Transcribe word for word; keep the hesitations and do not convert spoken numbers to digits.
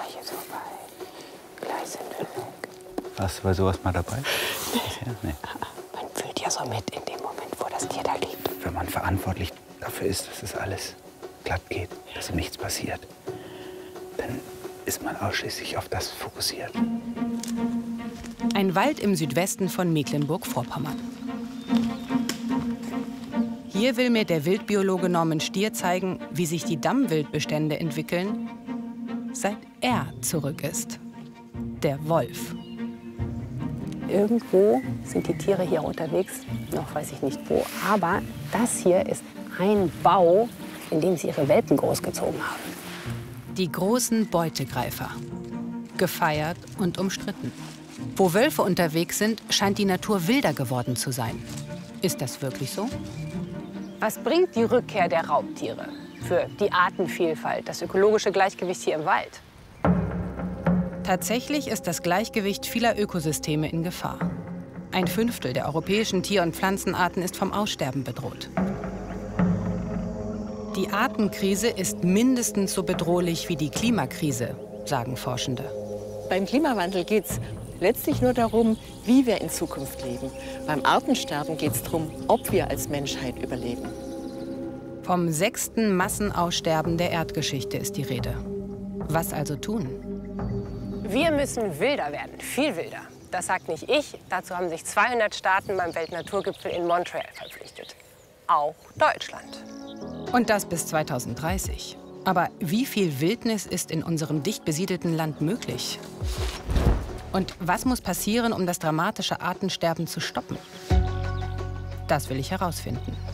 Gleich ist vorbei. Gleich sind wir weg. Warst du bei sowas mal dabei? Nee. Ja, nee. Man fühlt ja so mit in dem Moment, wo das Tier da liegt. Wenn man verantwortlich dafür ist, dass es alles glatt geht, dass ihm nichts passiert, dann ist man ausschließlich auf das fokussiert. Ein Wald im Südwesten von Mecklenburg-Vorpommern. Hier will mir der Wildbiologe Norman Stier zeigen, wie sich die Dammwildbestände entwickeln, seit er zurück ist. Der Wolf. Irgendwo sind die Tiere hier unterwegs, noch weiß ich nicht wo. Aber das hier ist ein Bau, in dem sie ihre Welpen großgezogen haben. Die großen Beutegreifer. Gefeiert und umstritten. Wo Wölfe unterwegs sind, scheint die Natur wilder geworden zu sein. Ist das wirklich so? Was bringt die Rückkehr der Raubtiere für die Artenvielfalt, das ökologische Gleichgewicht hier im Wald? Tatsächlich ist das Gleichgewicht vieler Ökosysteme in Gefahr. Ein Fünftel der europäischen Tier- und Pflanzenarten ist vom Aussterben bedroht. Die Artenkrise ist mindestens so bedrohlich wie die Klimakrise, sagen Forschende. Beim Klimawandel geht es letztlich nur darum, wie wir in Zukunft leben. Beim Artensterben geht es darum, ob wir als Menschheit überleben. Vom sechsten Massenaussterben der Erdgeschichte ist die Rede. Was also tun? Wir müssen wilder werden, viel wilder. Das sagt nicht ich, dazu haben sich zweihundert Staaten beim Weltnaturgipfel in Montreal verpflichtet. Auch Deutschland. Und das bis zweitausenddreißig. Aber wie viel Wildnis ist in unserem dicht besiedelten Land möglich? Und was muss passieren, um das dramatische Artensterben zu stoppen? Das will ich herausfinden.